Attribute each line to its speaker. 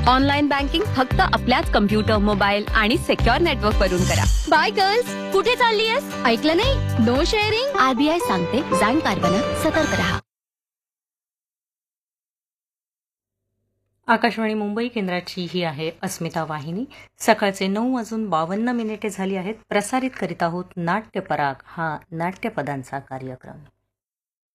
Speaker 1: Online banking फक्त आपल्याच computer, mobile आणि सिक्युअर नेटवर्क वरून करा. बाय गर्ल्स, कुठे चाललीयस? ऐकलं नाही? No sharing. आरबीआय सांगते, जाणकार बना, सतर्क रहा.
Speaker 2: आकाशवाणी मुंबई केंद्राची ही आहे अस्मिता वाहिनी. सकाळचे 9:52 झाली आहेत. प्रसारित करीत आहोत नाट्यपराग हा नाट्यपदांचा कार्यक्रम.